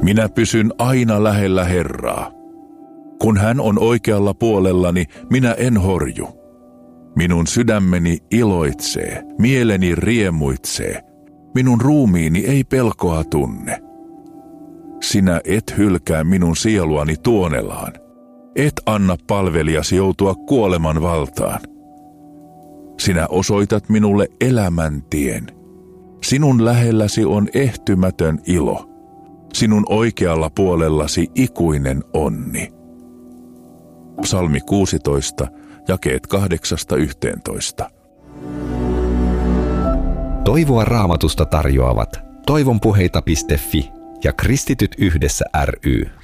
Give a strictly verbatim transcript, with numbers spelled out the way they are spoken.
Minä pysyn aina lähellä Herraa. Kun hän on oikealla puolellani, minä en horju. Minun sydämeni iloitsee, mieleni riemuitsee. Minun ruumiini ei pelkoa tunne. Sinä et hylkää minun sieluani tuonelaan. Et anna palvelijasi joutua kuoleman valtaan. Sinä osoitat minulle elämän tien. Sinun lähelläsi on ehtymätön ilo. Sinun oikealla puolellasi ikuinen onni. Psalmi kuusitoista, jakeet kahdeksasta yhteentoista. Toivoa Raamatusta tarjoavat toivonpuheita piste fi ja Kristityt yhdessä ry.